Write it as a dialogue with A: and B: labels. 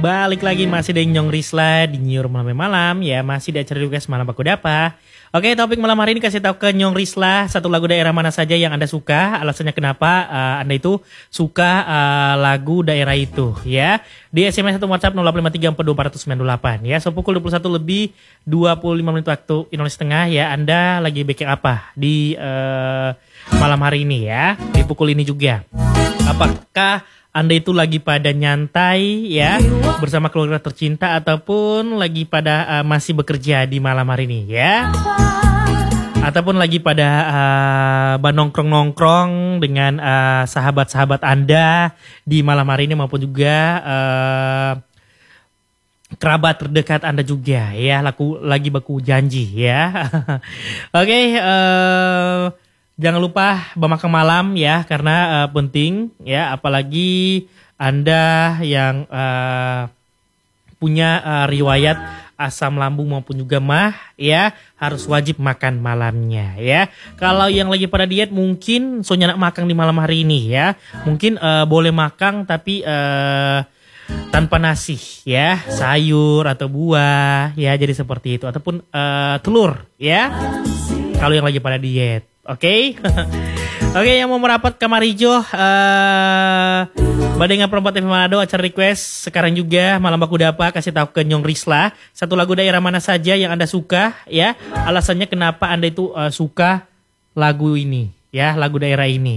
A: Balik lagi masih dengan Nyong Risla di Nyur Malam ya, masih di acara Request Malam Baku Dapa. Oke, topik malam hari ini kasih tahu ke Nyong Risla satu lagu daerah mana saja yang Anda suka, alasannya kenapa Anda itu suka lagu daerah itu ya. Di SMS atau WhatsApp 08534248 ya. So pukul 21 lebih 25 menit waktu Indonesia Tengah ya. Anda lagi bikin apa di malam hari ini ya, di pukul ini juga. Apakah Anda itu lagi pada nyantai ya bersama keluarga tercinta ataupun lagi pada masih bekerja di malam hari ini ya? Ataupun lagi pada nongkrong-nongkrong dengan sahabat-sahabat Anda di malam hari ini maupun juga kerabat terdekat Anda juga ya, lagi baku janji ya. Oke, jangan lupa bermakan malam ya, karena penting ya, apalagi Anda yang punya riwayat asam lambung maupun juga mah ya, harus wajib makan malamnya ya. Kalau yang lagi pada diet mungkin soalnya nak makan di malam hari ini ya, mungkin boleh makan tapi tanpa nasi ya, sayur atau buah ya, jadi seperti itu, ataupun telur ya kalau yang lagi pada diet. Oke. Oke, yang mau merapat kamar hijau Badengan Perempat TV Manado, acara request sekarang juga Malam Baku Dapa, kasih tahu ke Nyong Risla satu lagu daerah mana saja yang Anda suka ya, alasannya kenapa Anda itu suka lagu ini ya, lagu daerah ini.